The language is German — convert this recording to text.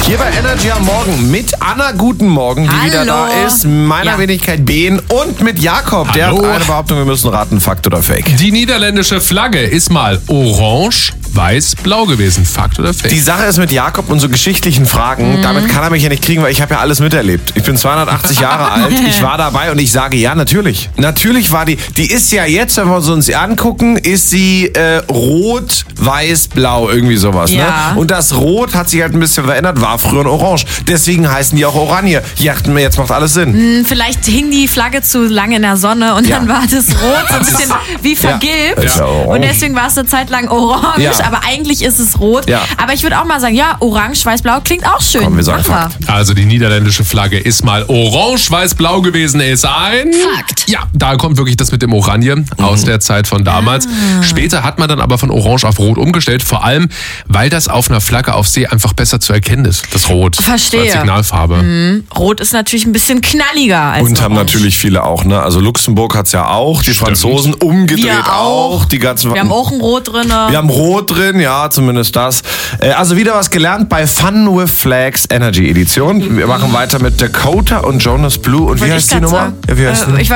Hier bei Energy am Morgen mit Anna, guten Morgen, die wieder da ist, meiner Wenigkeit Ben und mit Jakob, der hat eine Behauptung, wir müssen raten, Fakt oder Fake. Die niederländische Flagge ist mal orange, weiß, blau gewesen. Fakt oder Fake? Die Sache ist mit Jakob und so geschichtlichen Fragen, damit kann er mich ja nicht kriegen, weil ich habe ja alles miterlebt. Ich bin 280 Jahre alt, ich war dabei und ich sage ja, natürlich. Natürlich war die ist ja jetzt, wenn wir uns angucken, ist sie rot, weiß, blau, irgendwie sowas. Ja. Ne? Und das Rot hat sich halt ein bisschen verändert, war früher ein Orange. Deswegen heißen die auch Oranje. Jetzt macht alles Sinn. Vielleicht hing die Flagge zu lange in der Sonne und dann war das Rot so ein bisschen wie vergilbt. Ja, und deswegen war es eine Zeit lang orange, aber eigentlich ist es rot. Ja. Aber ich würde auch mal sagen, ja, orange, weiß, blau klingt auch schön. Komm, wir sagen Machen Fakt. Also die niederländische Flagge ist mal orange, weiß, blau gewesen. Ist ein Fakt. Ja, da kommt wirklich das mit dem Oranje aus der Zeit von damals. Später hat man dann aber von orange auf rot umgestellt. Vor allem, weil das auf einer Flagge auf See einfach besser zu erkennen ist. Das Rot. Verstehe. Als Signalfarbe. Rot ist natürlich ein bisschen knalliger als Und haben orange. natürlich viele auch, ne? Also Luxemburg hat's ja auch, die Franzosen umgedreht Wir auch. Die ganzen. Wir haben auch ein Rot drin. Wir haben Rot drin, ja, zumindest das. Also wieder was gelernt bei Fun with Flags Energy Edition. Wir machen weiter mit Dakota und Jonas Blue. Und wie heißt die Nummer? Ja, wie heißt die?